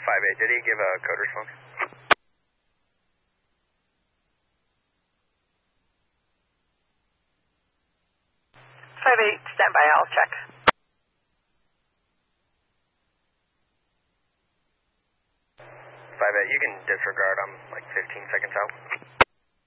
5-8, did he give a code response? 5-8, stand by, I'll check. 5-8, you can disregard, I'm like 15 seconds out.